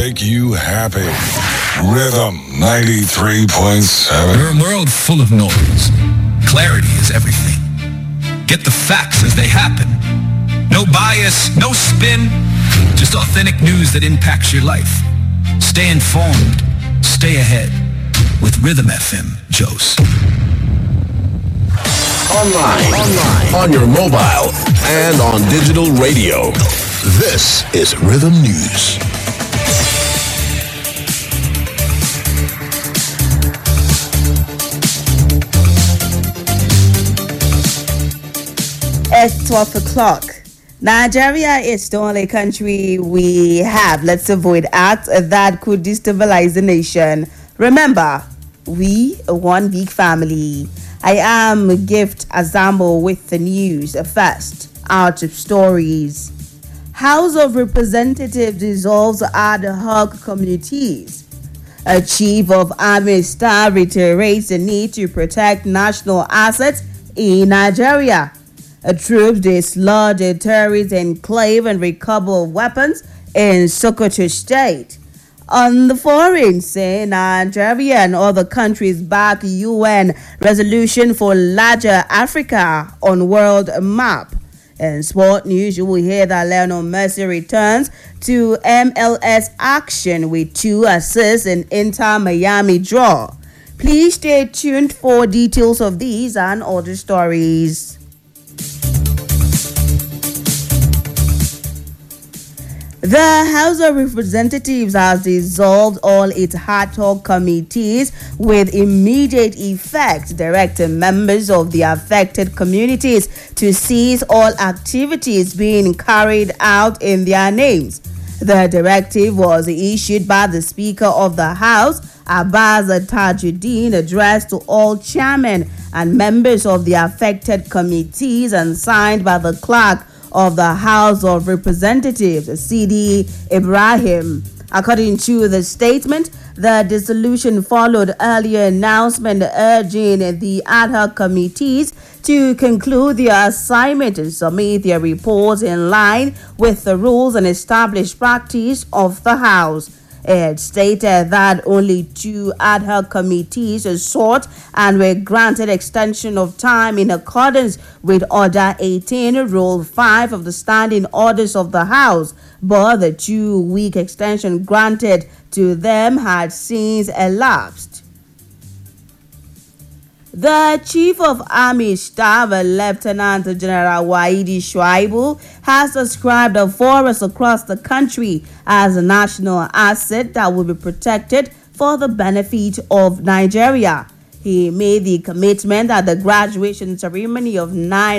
Make you happy. Rhythm 93.7. We're a world full of noise. Clarity is everything. Get the facts as they happen. No bias, no spin, just authentic news that impacts your life. Stay informed, stay ahead with Rhythm FM, Jose. Online, on your mobile, and on digital radio. This is Rhythm News. It's 12 o'clock. Nigeria is the only country we have. Let's avoid acts that could destabilize the nation. Remember, we are one big family. I am Gift Azambo with the news. First, out of stories. House of Representatives dissolves ad hoc committees. A chief of army staff reiterates the need to protect national assets in Nigeria. Troops dislodge a terrorist enclave and recover weapons in Sokoto State. On the foreign scene, Nigeria and other countries back UN resolution for larger Africa on world map. In sport news, you will hear that Lionel Messi returns to MLS action with 2 assists in Inter Miami draw. Please stay tuned for details of these and other stories. The House of Representatives has dissolved all its ad hoc committees with immediate effect, directing members of the affected communities to cease all activities being carried out in their names. The directive was issued by the Speaker of the House, Abbas Tajuddin, addressed to all chairmen and members of the affected committees and signed by the clerk of the House of Representatives, Sidi Ibrahim. According to the statement, the dissolution followed earlier announcement urging the ad hoc committees to conclude their assignment and submit their reports in line with the rules and established practice of the House. It stated that only 2 ad hoc committees are sought and were granted extension of time in accordance with Order 18, Rule 5 of the Standing Orders of the House, but the 2-week extension granted to them had since elapsed. The Chief of Army Staff, Lieutenant General Waidi Shuaibu, has described the forests across the country as a national asset that will be protected for the benefit of Nigeria. He made the commitment at the graduation ceremony of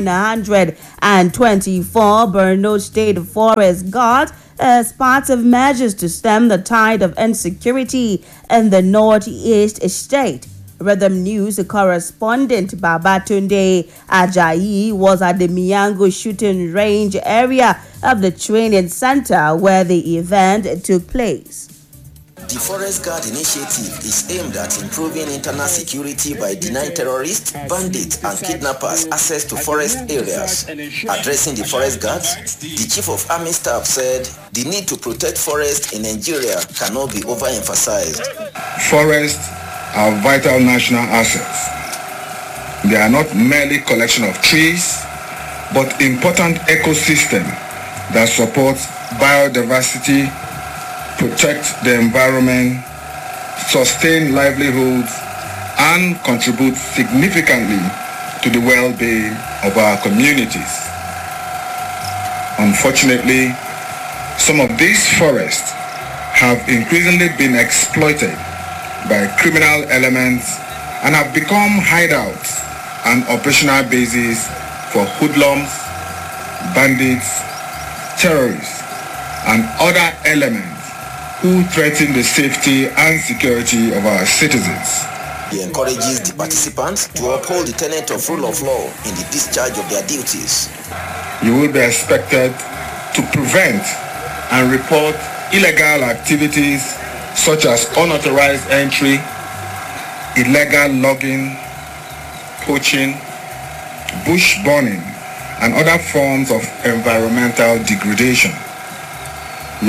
924 Borno State Forest Guards as part of measures to stem the tide of insecurity in the Northeast state. Rhythm News correspondent Babatunde Ajayi was at the Miango shooting range area of the training center where the event took place. The Forest Guard initiative is aimed at improving internal security by denying terrorists, bandits, and kidnappers access to forest areas. Addressing the Forest Guards, the Chief of Army Staff said the need to protect forests in Nigeria cannot be overemphasized. Forests are vital national assets. They are not merely collection of trees, but important ecosystem that supports biodiversity, protect the environment, sustain livelihoods, and contribute significantly to the well-being of our communities. Unfortunately, some of these forests have increasingly been exploited by criminal elements and have become hideouts and operational bases for hoodlums, bandits, terrorists, and other elements who threaten the safety and security of our citizens. He encourages the participants to uphold the tenet of rule of law in the discharge of their duties. You will be expected to prevent and report illegal activities such as unauthorized entry, illegal logging, poaching, bush burning, and other forms of environmental degradation.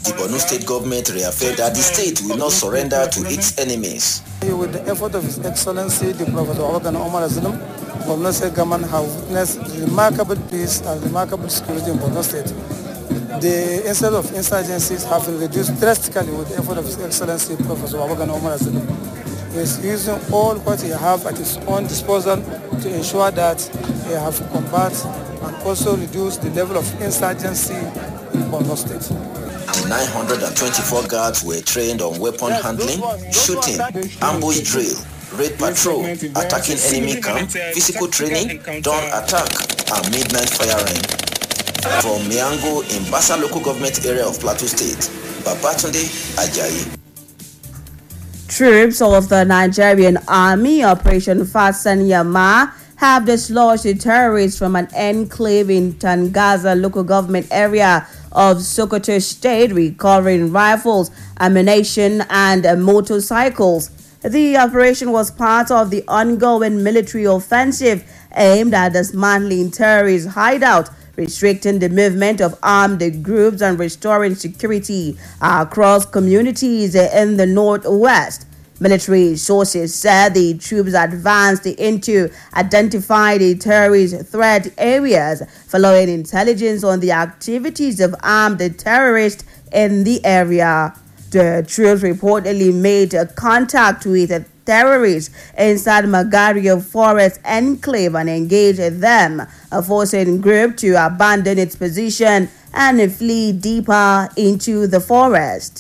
The Borno State government reaffirmed that the state will not surrender to its enemies. With the effort of His Excellency, the Prophet Omar Azulum, Borno State government have witnessed remarkable peace and remarkable security in Borno State. The incidence of insurgencies have been reduced drastically with the effort of His Excellency, Professor Omar Azulum. He is using all what he has at his own disposal to ensure that he have combat and also reduce the level of insurgency in Borno State. The 924 guards were trained on weapon handling, shooting, ambush drill, raid patrol, attacking enemy camp, physical training, dawn attack, and midnight firing. From Miango in Basa local government area of Plateau State, Babatunde Ajayi. Troops of the Nigerian Army, Operation Fasten Yama, have dislodged the terrorists from an enclave in Tangaza local government area of Sokoto State, recovering rifles, ammunition, and motorcycles. The operation was part of the ongoing military offensive aimed at dismantling terrorist hideout, restricting the movement of armed groups, and restoring security across communities in the northwest. Military sources said the troops advanced into identify the terrorist threat areas following intelligence on the activities of armed terrorists in the area. The troops reportedly made contact with terrorists inside Magario Forest Enclave and engaged them, forcing group to abandon its position and flee deeper into the forest.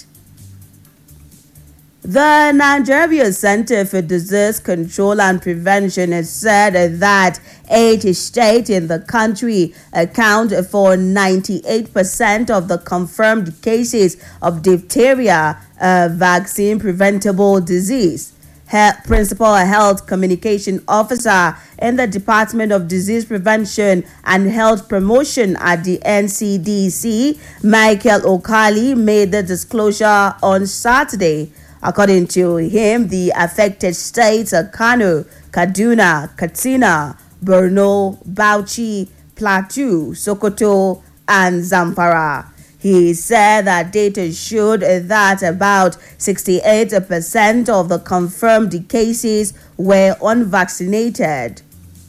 The Nigeria Center for Disease Control and Prevention has said that 8 states in the country account for 98% of the confirmed cases of diphtheria, a vaccine-preventable disease. Principal Health Communication Officer in the Department of Disease Prevention and Health Promotion at the NCDC, Michael Okali, made the disclosure on Saturday. According to him, the affected states are Kano, Kaduna, Katsina, Borno, Bauchi, Plateau, Sokoto, and Zamfara. He said that data showed that about 68% of the confirmed cases were unvaccinated.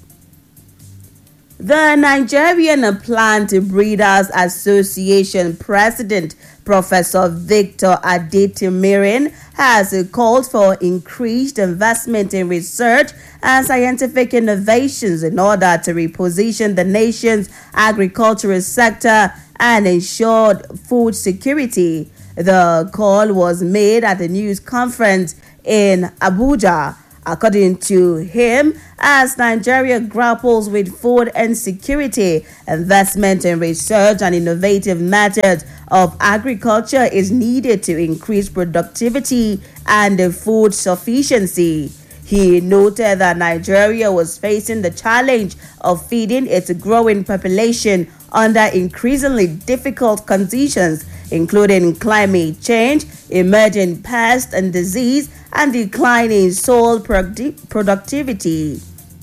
The Nigerian Plant Breeders Association President, Professor Victor Adetimirin, has called for increased investment in research and scientific innovations in order to reposition the nation's agricultural sector and ensure food security. The call was made at a news conference in Abuja. According to him, as Nigeria grapples with food insecurity, investment in research and innovative methods of agriculture is needed to increase productivity and food sufficiency. He noted that Nigeria was facing the challenge of feeding its growing population under increasingly difficult conditions, including climate change, emerging pests and disease, and declining soil productivity.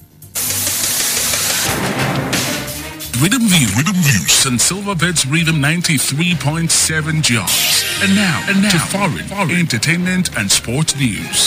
Rhythm View, St. Silverbirds Rhythm 93.7 jobs. And now to foreign entertainment and sports news.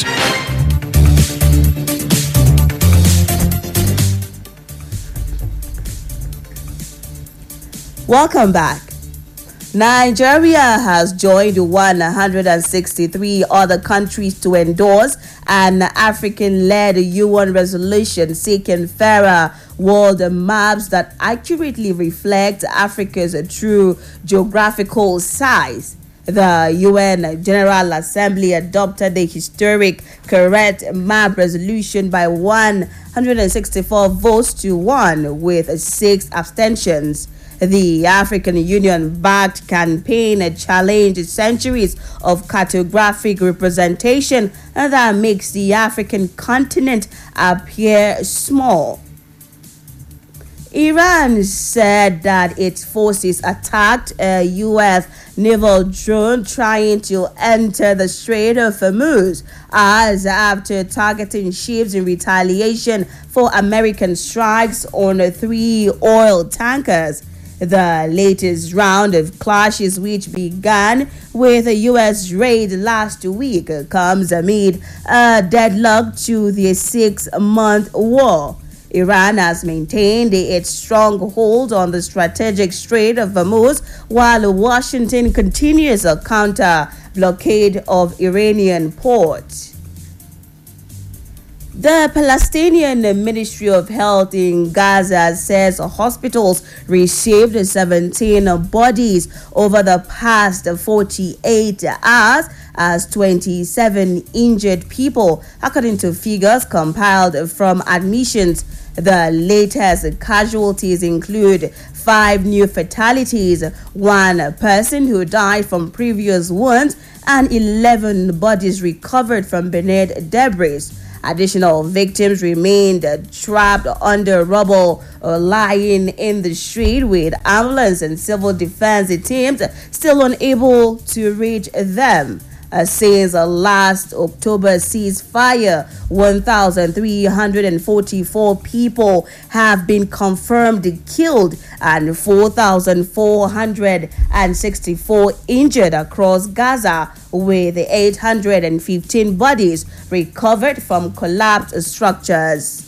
Welcome back. Nigeria has joined 163 other countries to endorse an African-led UN resolution seeking fairer world maps that accurately reflect Africa's true geographical size. The UN General Assembly adopted the historic correct map resolution by 164 votes to 1 with 6 abstentions. The African Union-backed campaign challenged centuries of cartographic representation that makes the African continent appear small. Iran said that its forces attacked a U.S. naval drone trying to enter the Strait of Hormuz as after targeting ships in retaliation for American strikes on 3 oil tankers. The latest round of clashes, which began with a U.S. raid last week, comes amid a deadlock to the 6-month war. Iran has maintained its stronghold on the strategic Strait of Hormuz, while Washington continues a counter-blockade of Iranian ports. The Palestinian Ministry of Health in Gaza says hospitals received 17 bodies over the past 48 hours as 27 injured people, according to figures compiled from admissions. The latest casualties include 5 new fatalities, 1 person who died from previous wounds, and 11 bodies recovered from beneath debris. Additional victims remained trapped under rubble or lying in the street, with ambulance and civil defense teams still unable to reach them. Since last October ceasefire, 1,344 people have been confirmed killed and 4,464 injured across Gaza, with 815 bodies recovered from collapsed structures.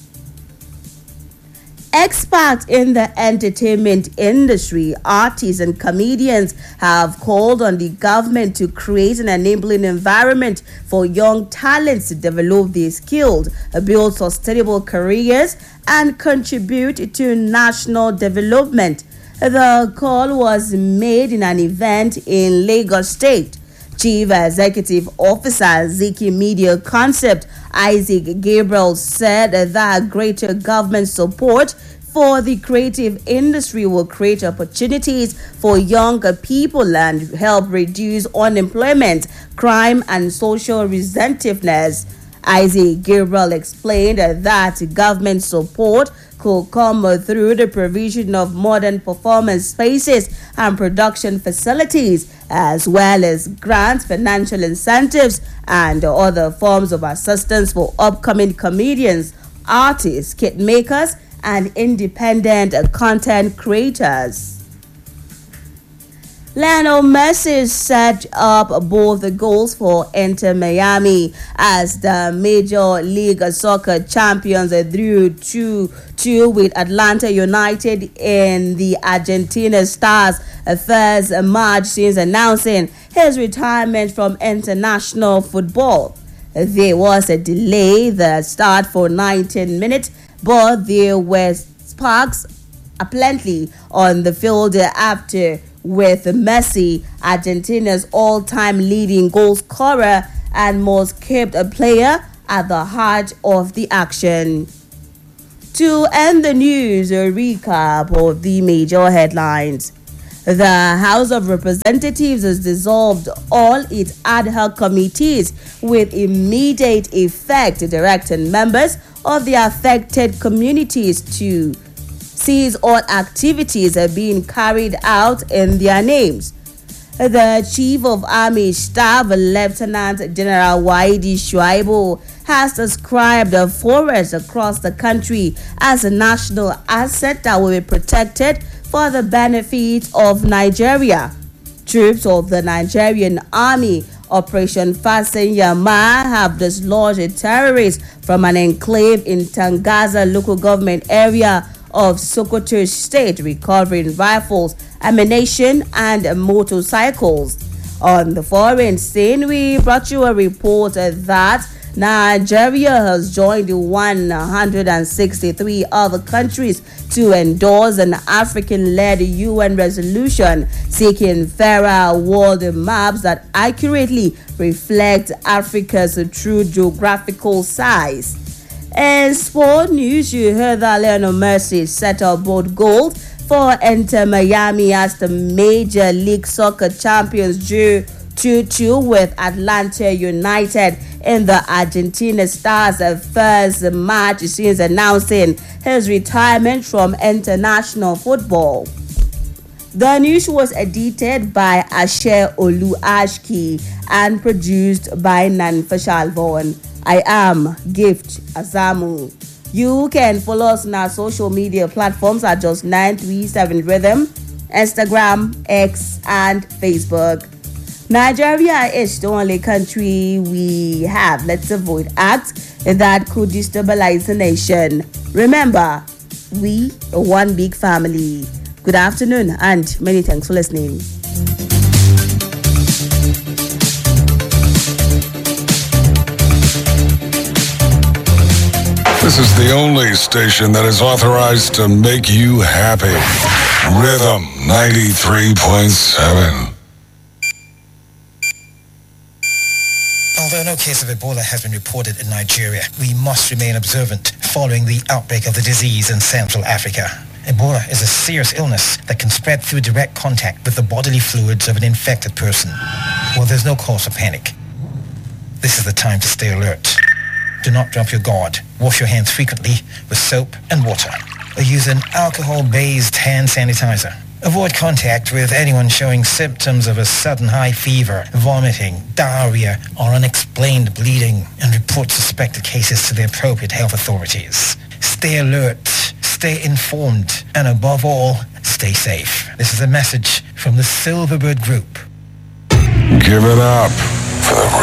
Experts in the entertainment industry, artists and comedians have called on the government to create an enabling environment for young talents to develop their skills, build sustainable careers, and contribute to national development. The call was made in an event in Lagos State. Chief Executive Officer Ziki Media Concept Isaac Gabriel said that greater government support for the creative industry will create opportunities for younger people and help reduce unemployment, crime, and social resentiveness. Isaac Gabriel explained that government support could come through the provision of modern performance spaces and production facilities, as well as grants, financial incentives, and other forms of assistance for upcoming comedians, artists, kit makers, and independent content creators. Lionel Messi set up both the goals for Inter Miami as the Major League Soccer champions drew 2-2 with Atlanta United in the Argentina Stars' first match since announcing his retirement from international football. There was a delay that started for 19 minutes, but there were sparks aplenty on the field after, with Messi, Argentina's all-time leading goal scorer and most kept player, at the heart of the action. To end the news, a recap of the major headlines. The House of Representatives has dissolved all its ad hoc committees with immediate effect, directing members of the affected communities to cease all activities being carried out in their names. The Chief of Army Staff, Lieutenant General Waidi Shuaibu, has described the forests across the country as a national asset that will be protected for the benefit of Nigeria. Troops of the Nigerian Army Operation Fasten Yama have dislodged terrorists from an enclave in Tangaza local government area of Sokoto State, recovering rifles, ammunition, and motorcycles. On the foreign scene, we brought you a report that Nigeria has joined 163 other countries to endorse an African-led UN resolution seeking fairer world maps that accurately reflect Africa's true geographical size. In sport news, you heard that Lionel Messi set up both goals for Inter Miami as the Major League Soccer champions drew 2-2 with Atlanta United in the Argentina Stars' first match since announcing his retirement from international football. The news was edited by Asher Oluashki and produced by Nanfashal Vaughan. I am Gift Azamu. You can follow us on our social media platforms at just 937 Rhythm Instagram, X, and Facebook. Nigeria is the only country we have. Let's avoid acts that could destabilize the nation. Remember, we are one big family. Good afternoon and many thanks for listening. This is the only station that is authorized to make you happy. Rhythm 93.7. Although no case of Ebola has been reported in Nigeria, we must remain observant following the outbreak of the disease in Central Africa. Ebola is a serious illness that can spread through direct contact with the bodily fluids of an infected person. Well, there's no cause for panic. This is the time to stay alert. Do not drop your guard. Wash your hands frequently with soap and water, or use an alcohol-based hand sanitizer. Avoid contact with anyone showing symptoms of a sudden high fever, vomiting, diarrhea, or unexplained bleeding, and report suspected cases to the appropriate health authorities. Stay alert, stay informed, and above all, stay safe. This is a message from the Silverbird Group. Give it up for the